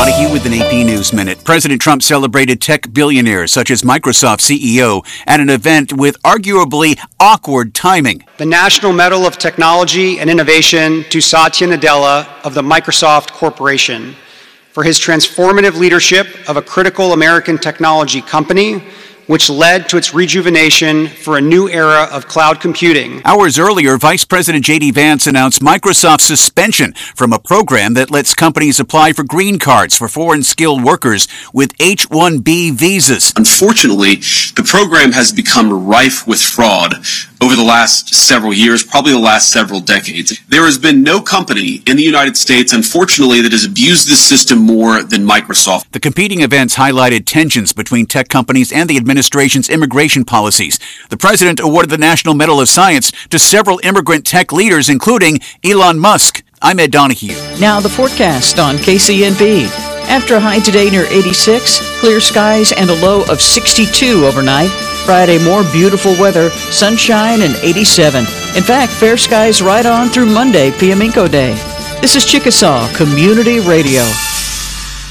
Donahue with an AP News Minute. President Trump celebrated tech billionaires such as Microsoft CEO at an event with arguably awkward timing. The National Medal of Technology and Innovation to Satya Nadella of the Microsoft Corporation for his transformative leadership of a critical American technology company, which led to its rejuvenation for a new era of cloud computing. Hours earlier, Vice President J.D. Vance announced Microsoft's suspension from a program that lets companies apply for green cards for foreign skilled workers with H-1B visas. Unfortunately, the program has become rife with fraud over the last several years, probably the last several decades. There has been no company in the United States, unfortunately, that has abused this system more than Microsoft. The competing events highlighted tensions between tech companies and the administration's immigration policies. The president awarded the National Medal of Science to several immigrant tech leaders, including Elon Musk. I'm Ed Donahue. Now the forecast on KCNP. After a high today near 86, clear skies and a low of 62 overnight. Friday, more beautiful weather, sunshine and 87. In fact, fair skies right on through Monday, Piamico Day. This is Chickasaw Community Radio.